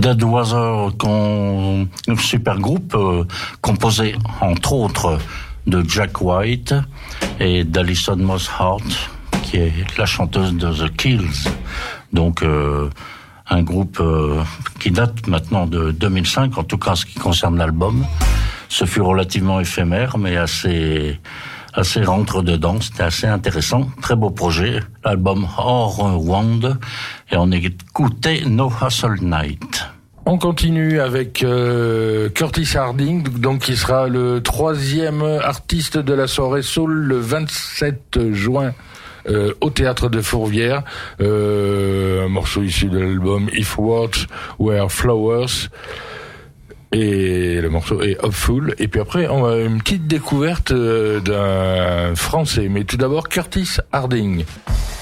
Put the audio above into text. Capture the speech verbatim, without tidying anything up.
Dead Weather, con... un super groupe euh, composé entre autres de Jack White et d'Alison Moss Hart, qui est la chanteuse de The Kills. Donc euh, un groupe euh, qui date maintenant de deux mille cinq, en tout cas en ce qui concerne l'album. Ce fut relativement éphémère, mais assez assez rentre dedans. C'était assez intéressant. Très beau projet. L'album Hors Wand. Et on écoutait No Hustle Night. On continue avec euh, Curtis Harding, donc qui sera le troisième artiste de la soirée Soul le vingt-sept juin euh, au Théâtre de Fourvière. Euh, un morceau issu de l'album If Words Were Flowers. Et le morceau est Hopeful. Et puis après, on a une petite découverte d'un Français. Mais tout d'abord, Curtis Harding.